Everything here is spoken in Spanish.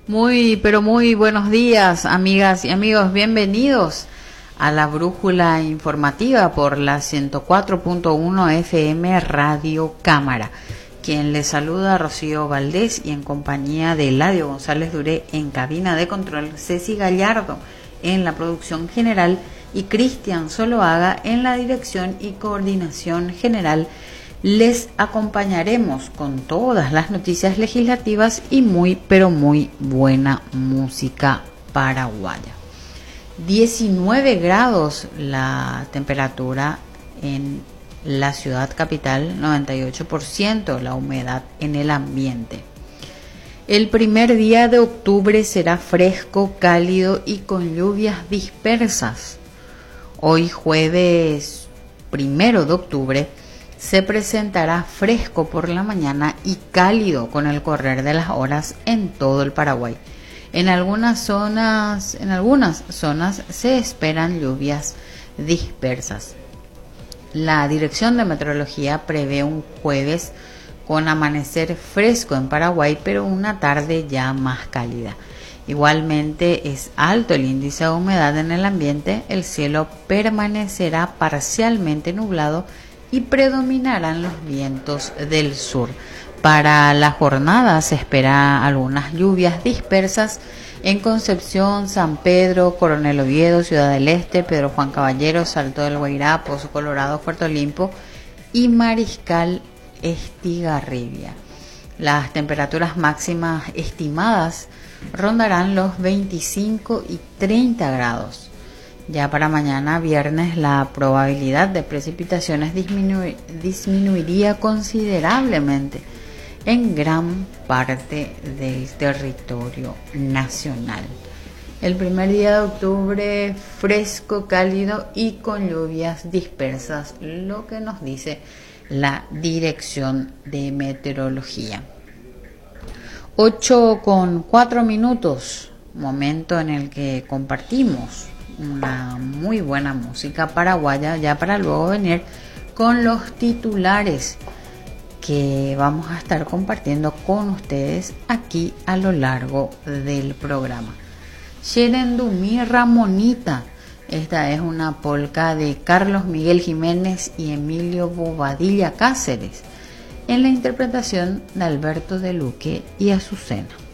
Muy, pero muy buenos días, amigas y amigos. Bienvenidos a la brújula informativa por la 104.1 FM Radio Cámara. Quien les saluda, Rocío Valdés, y en compañía de Eladio González Duré en cabina de control, Ceci Gallardo en la producción general y Cristian Soloaga en la dirección y coordinación general. Les acompañaremos con todas las noticias legislativas y muy, pero muy buena música paraguaya. 19 grados la temperatura en la ciudad capital, 98% la humedad en el ambiente. El primer día de octubre será fresco, cálido y con lluvias dispersas. Hoy jueves 1 de octubre se presentará fresco por la mañana y cálido con el correr de las horas en todo el Paraguay. En algunas zonas se esperan lluvias dispersas. La Dirección de Meteorología prevé un jueves con amanecer fresco en Paraguay, pero una tarde ya más cálida. Igualmente es alto el índice de humedad en el ambiente, el cielo permanecerá parcialmente nublado y predominarán los vientos del sur. Para la jornada se espera algunas lluvias dispersas en Concepción, San Pedro, Coronel Oviedo, Ciudad del Este, Pedro Juan Caballero, Salto del Guairá, Pozo Colorado, Puerto Olimpo y Mariscal Estigarribia. Las temperaturas máximas estimadas rondarán los 25 y 30 grados. Ya para mañana viernes la probabilidad de precipitaciones disminuiría considerablemente en gran parte del territorio nacional. El primer día de octubre fresco, cálido y con lluvias dispersas, lo que nos dice la Dirección de Meteorología. 8:04, momento en el que compartimos una muy buena música paraguaya, ya para luego venir con los titulares que vamos a estar compartiendo con ustedes aquí a lo largo del programa. Xerendumí Ramonita, esta es una polca de Carlos Miguel Jiménez y Emilio Bobadilla Cáceres, en la interpretación de Alberto de Luque y Azucena.